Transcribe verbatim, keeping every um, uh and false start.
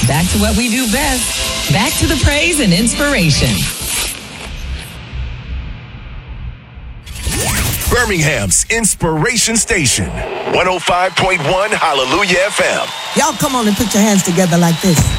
back to what we do best. Back to the praise and inspiration. Birmingham's Inspiration Station, one oh five point one Hallelujah F M. Y'all come on and put your hands together like this.